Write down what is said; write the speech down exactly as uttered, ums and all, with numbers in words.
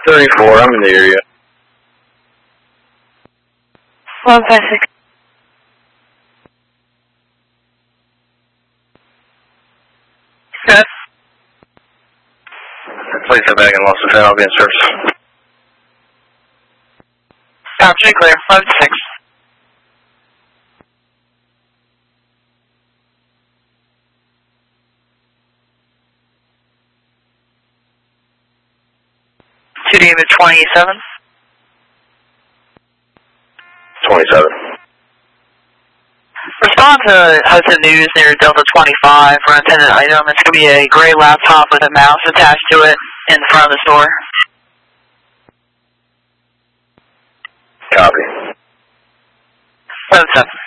thirty-four, I'm in the area. one five six. Yes. Place that bag and lost the I'll be in service. Copy, clear, five six. two David twenty-seven. twenty-seven. Respond to Hudson News near Delta twenty-five for an intended item. It's going to be a gray laptop with a mouse attached to it in front of the store. Copy. seven seven.